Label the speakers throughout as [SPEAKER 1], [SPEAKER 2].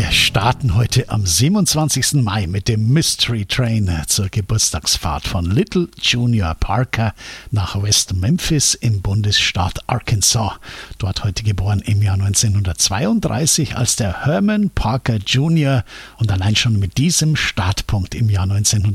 [SPEAKER 1] Wir starten heute am 27. Mai mit dem Mystery Train zur Geburtstagsfahrt von Little Junior Parker nach West Memphis im Bundesstaat Arkansas. Dort heute geboren im Jahr 1932 als der Herman Parker Jr. und allein schon mit diesem Startpunkt im Jahr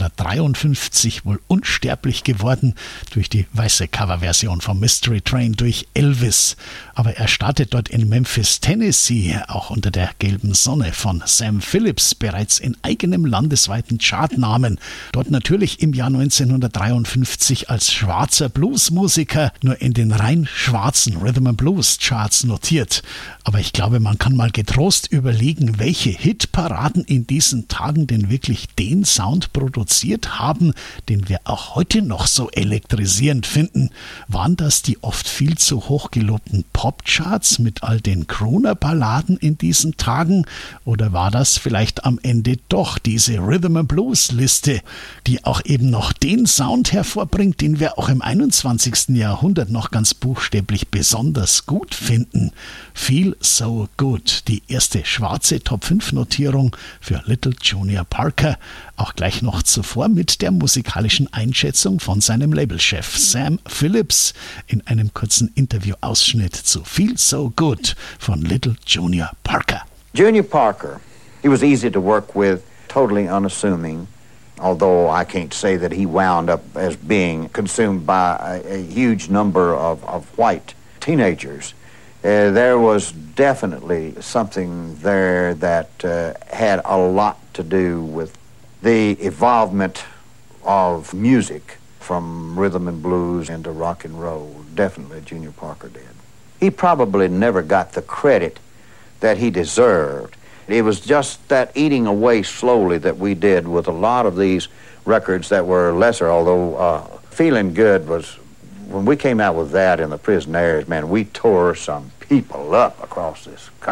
[SPEAKER 1] 1953 wohl unsterblich geworden durch die weiße Coverversion vom Mystery Train durch Elvis. Aber er startet dort in Memphis, Tennessee, auch unter der gelben Sonne von Sam Phillips, bereits in eigenem landesweiten Chartnamen. Dort natürlich im Jahr 1953 als schwarzer Bluesmusiker nur in den rein schwarzen Rhythm and Blues Charts notiert. Aber ich glaube, man kann mal getrost überlegen, welche Hitparaden in diesen Tagen denn wirklich den Sound produziert haben, den wir auch heute noch so elektrisierend finden. Waren das die oft viel zu hoch gelobten Popcharts mit all den Crooner-Balladen in diesen Tagen? Oder war das vielleicht am Ende doch diese Rhythm and Blues Liste, die auch eben noch den Sound hervorbringt, den wir auch im 21. Jahrhundert noch ganz buchstäblich besonders gut finden? Feel So Good, die erste schwarze Top-5-Notierung für Little Junior Parker, auch gleich noch zuvor mit der musikalischen Einschätzung von seinem Labelchef Sam Phillips in einem kurzen Interviewausschnitt zu Feel So Good von Little Junior Parker.
[SPEAKER 2] Junior Parker, he was easy to work with, totally unassuming, although I can't say that he wound up as being consumed by a huge number of white teenagers. There was definitely something there that had a lot to do with the evolvement of music from rhythm and blues into rock and roll. Definitely Junior Parker did. He probably never got the credit that he deserved. It was just that eating away slowly that we did with a lot of these records that were lesser, although Feeling Good was, when we came out with that in the Prisonaires, man, we tore some people up across this country.